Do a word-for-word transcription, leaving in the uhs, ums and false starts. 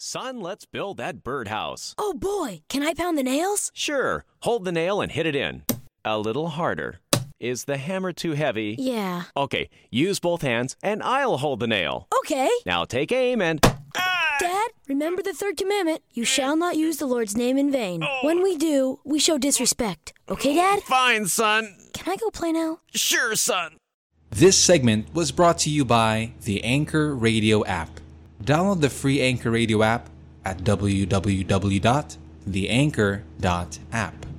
Son, let's build that birdhouse. Oh boy, can I pound the nails? Sure. Hold the nail and hit it in. A little harder. Is the hammer too heavy? Yeah. Okay, use both hands and I'll hold the nail. Okay. Now take aim and... Ah! Dad, remember the third commandment. You shall not use the Lord's name in vain. Oh. When we do, we show disrespect. Okay, Dad? Fine, son. Can I go play now? Sure, son. This segment was brought to you by the Anchor Radio app. Download the free Anchor Radio app at w w w dot the anchor dot app.